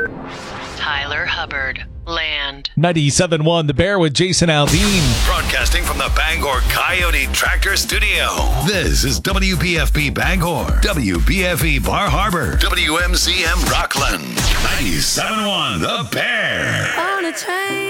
Tyler Hubbard, Land. 97.1 The Bear with Jason Aldean. Broadcasting from the Bangor Coyote Tractor Studio. This is WBFP Bangor, WBFE Bar Harbor, WMCM Rockland. 97.1 The Bear. On a train.